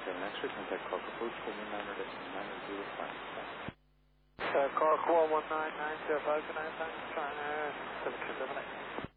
137 X-ray, contact Clark Approach, 119.905. Clark 119.905, good night, 737X.